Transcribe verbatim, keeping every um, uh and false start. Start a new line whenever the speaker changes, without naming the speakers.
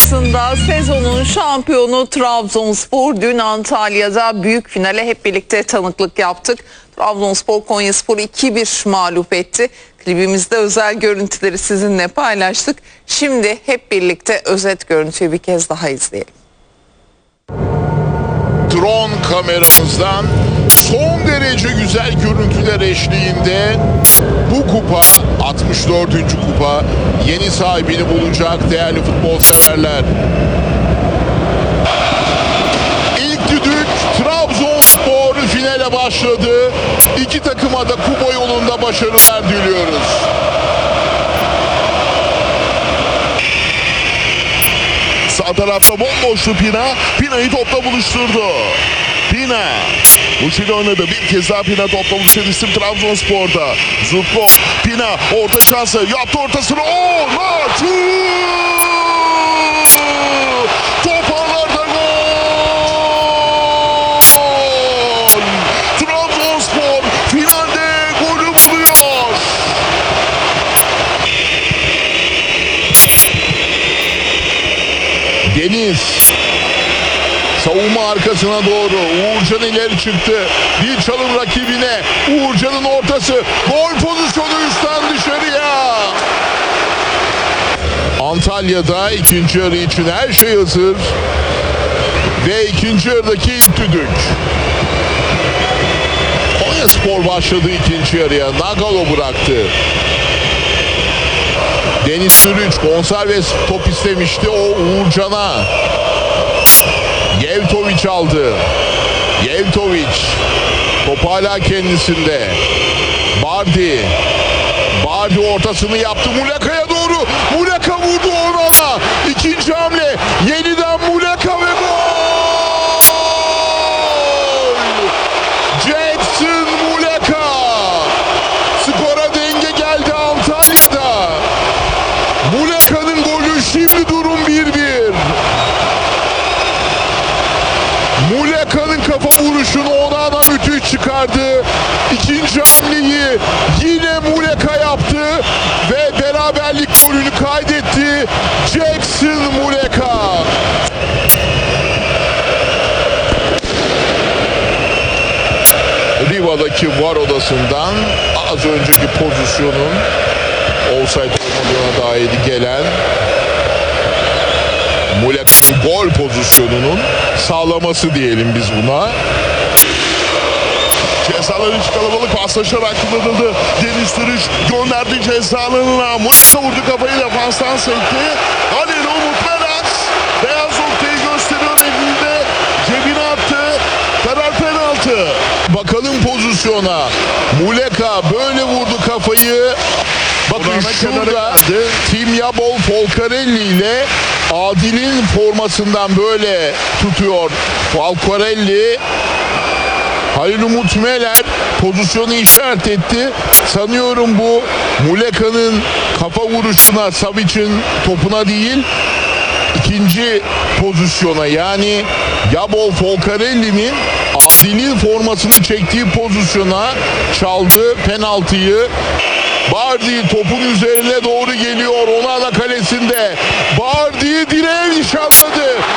Kupası'nda sezonun şampiyonu Trabzonspor dün Antalya'da büyük finale hep birlikte tanıklık yaptık. Trabzonspor Konyaspor'u iki bir mağlup etti. Klibimizde özel görüntüleri sizinle paylaştık. Şimdi hep birlikte özet görüntüyü bir kez daha izleyelim.
Drone kameramızdan son derece güzel görüntüler eşliğinde bu kupa, altmış dördüncü kupa, yeni sahibini bulacak değerli futbol severler. İlk düdük Trabzonspor finale başladı. İki takıma da kupa yolunda başarılar diliyoruz. Sağ tarafta bomboştu Pina. Pina'yı topla buluşturdu. Pina. Uçuyla oynadı. Bir kez daha Pina topla buluşan isim Trabzonspor'da. Zutko. Pina orta şansı. Yaptı ortasını. Oo! Naçu! Top ağlarda gol! Trabzonspor finalde golü buluyor. Deniz savunma arkasına doğru. Uğurcan ileri çıktı. Bir çalım rakibine. Uğurcan'ın ortası. Gol pozisyonu üstten dışarıya. Antalya'da ikinci yarı için her şey hazır. Ve ikinci yarıdaki ilk düdük. Konyaspor başladı ikinci yarıya. Nagalo bıraktı. Deniz Sürüç konserve top istemişti. O Uğurcan'a. Yevtoviç aldı. Yevtoviç. Top hala kendisinde. Bardi. Bardi ortasını yaptı. Muleka'ya doğru. Muleka vurdu ona. İkinci hamle. Yeniden Muleka ve gol. Jackson Muleka. Skora denge geldi Antalya'da. Muleka'nın golü, şimdi durum bir bir. Muleka'nın kafa vuruşunu ona da müthiş çıkardı. İkinci hamleyi yine Muleka yaptı ve beraberlik golünü kaydetti. Jackson Muleka. Riva'daki var odasından az önceki pozisyonun offside olmadığına dair gelen Muleka'nın gol pozisyonunun sağlaması diyelim biz buna. Cezaların iç kalabalık paslaşarak kullanıldı. Deniz Türüç gönderdi cezalarına. Muleka vurdu kafayı, defanstan sekti. Halil Umut Meras beyaz noktayı gösteriyor elinde. Cebine attı. Karar penaltı. Bakalım pozisyona. Muleka böyle vurdu kafayı. Bakın şurada Timyabol Folcarelli ile Adil'in formasından böyle tutuyor Folcarelli. Halil Umut Meler pozisyonu işaret etti. Sanıyorum bu Muleka'nın kafa vuruşuna, Savic'in topuna değil, ikinci pozisyona, yani Yabol Folcarelli'nin Adil'in formasını çektiği pozisyona çaldı penaltıyı. Bardi topun üzerine doğru geliyor. Onana kalesinde. Bardi direğe nişanladı.